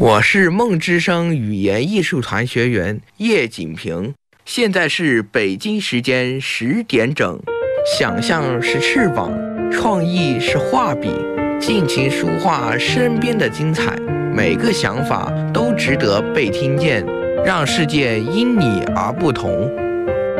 我是梦之声语言艺术团学员叶锦平，现在是北京时间10点整。想象是翅膀，创意是画笔，尽情抒化身边的精彩。每个想法都值得被听见，让世界因你而不同。